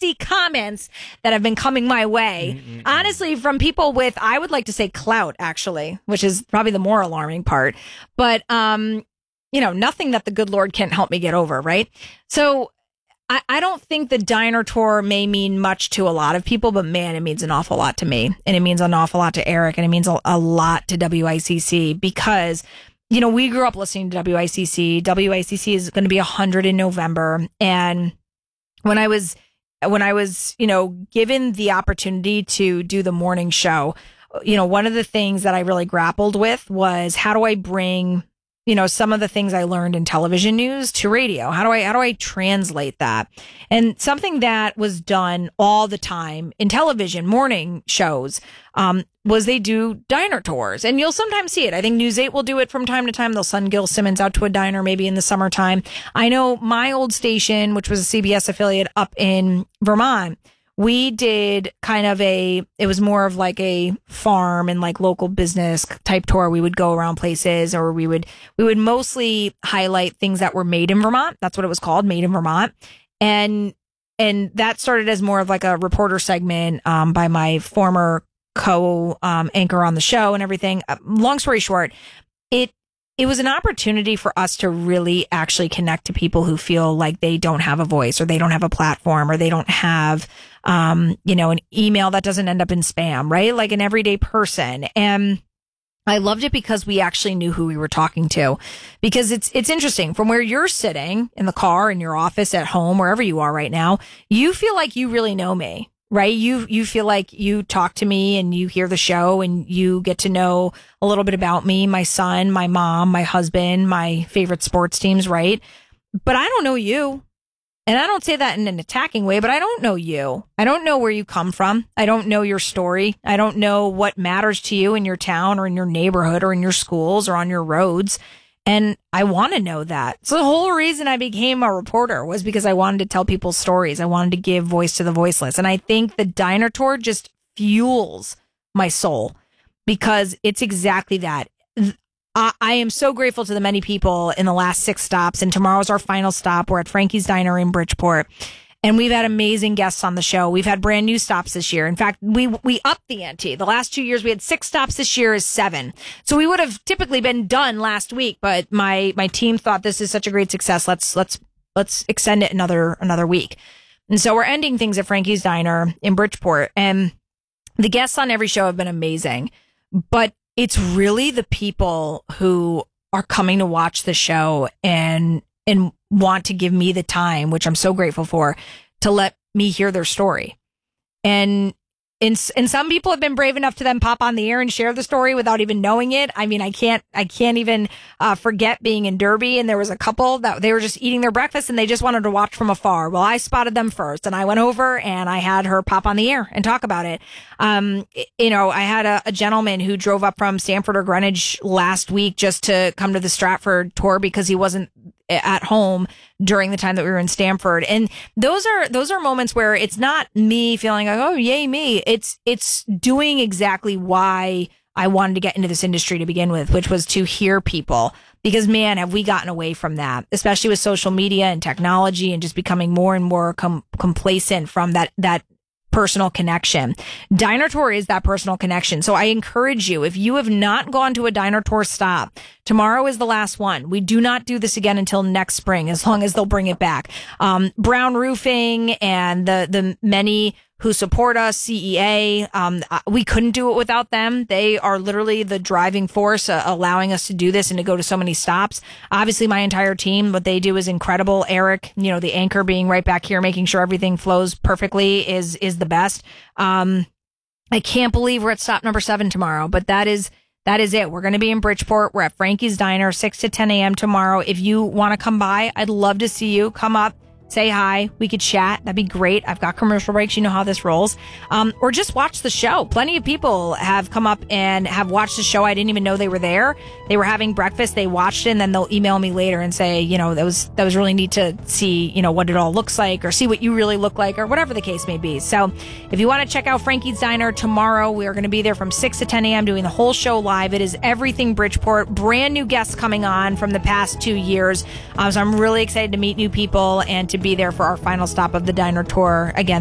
nasty comments that have been coming my way. Honestly, from people with, I would like to say clout, actually, which is probably the more alarming part. But, nothing that the good Lord can't help me get over, right? So I don't think the diner tour may mean much to a lot of people, but man, it means an awful lot to me. And it means an awful lot to Eric. And it means a lot to WICC because, we grew up listening to WICC. WICC is going to be 100 in November. And when I was, given the opportunity to do the morning show, one of the things that I really grappled with was how do I bring some of the things I learned in television news to radio? How do I translate that? And something that was done all the time in television morning shows, was they do diner tours, and you'll sometimes see it. I think News 8 will do it from time to time. They'll send Gil Simmons out to a diner, maybe in the summertime. I know my old station, which was a CBS affiliate up in Vermont, we did kind of it was more of like a farm and like local business type tour. We would go around places, or we would mostly highlight things that were made in Vermont. That's what it was called, Made in Vermont. And that started as more of like a reporter segment, by my former anchor on the show and everything. Long story short, it was an opportunity for us to really actually connect to people who feel like they don't have a voice, or they don't have a platform, or they don't have, an email that doesn't end up in spam, right? Like an everyday person. And I loved it because we actually knew who we were talking to, because it's interesting from where you're sitting in the car, in your office, at home, wherever you are right now, you feel like you really know me. Right? You feel like you talk to me and you hear the show and you get to know a little bit about me, my son, my mom, my husband, my favorite sports teams, right? But I don't know you. And I don't say that in an attacking way, but I don't know you. I don't know where you come from. I don't know your story. I don't know what matters to you in your town or in your neighborhood or in your schools or on your roads. And I want to know that. So the whole reason I became a reporter was because I wanted to tell people's stories. I wanted to give voice to the voiceless. And I think the diner tour just fuels my soul, because it's exactly that. I am so grateful to the many people in the last 6 stops. And tomorrow's our final stop. We're at Frankie's Diner in Bridgeport. And we've had amazing guests on the show. We've had brand new stops this year. In fact, we upped the ante. The last 2 years, we had 6 stops. This year is 7. So we would have typically been done last week, but my team thought this is such a great success. Let's extend it another week. And so we're ending things at Frankie's Diner in Bridgeport. And the guests on every show have been amazing, but it's really the people who are coming to watch the show and want to give me the time, which I'm so grateful for, to let me hear their story. And some people have been brave enough to then pop on the air and share the story without even knowing it. I mean, I can't even forget being in Derby, and there was a couple that they were just eating their breakfast and they just wanted to watch from afar. Well, I spotted them first, and I went over and I had her pop on the air and talk about it. I had a gentleman who drove up from Stamford or Greenwich last week just to come to the Stratford tour because he wasn't at home during the time that we were in Stamford. And those are moments where it's not me feeling like, oh, yay, me. It's doing exactly why I wanted to get into this industry to begin with, which was to hear people. Because, man, have we gotten away from that, especially with social media and technology and just becoming more and more complacent from that personal connection. Diner tour is that personal connection. So I encourage you, if you have not gone to a diner tour stop, tomorrow is the last one. We do not do this again until next spring, as long as they'll bring it back. Brown Roofing and the many who support us, CEA, we couldn't do it without them. They are literally the driving force, allowing us to do this and to go to so many stops. Obviously, my entire team, what they do is incredible. Eric, the anchor being right back here, making sure everything flows perfectly is the best. I can't believe we're at stop number 7 tomorrow, but that is it. We're going to be in Bridgeport. We're at Frankie's Diner, 6 to 10 a.m. tomorrow. If you want to come by, I'd love to see you. Come up. Say hi. We could chat. That'd be great. I've got commercial breaks. You know how this rolls. Or just watch the show. Plenty of people have come up and have watched the show. I didn't even know they were there. They were having breakfast. They watched it, and then they'll email me later and say, that was really neat to see, what it all looks like, or see what you really look like, or whatever the case may be. So if you want to check out Frankie's Diner tomorrow, we are going to be there from 6 to 10 a.m. doing the whole show live. It is everything Bridgeport. Brand new guests coming on from the past 2 years. So I'm really excited to meet new people and to be there for our final stop of the diner tour. Again,